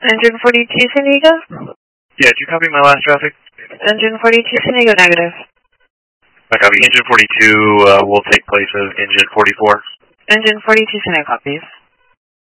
Engine 42 San Diego? Yeah, did you copy my last traffic? Engine 42 San Diego, negative. I copy. Engine 42 will take place of engine 44. Engine 42 San Diego, copies.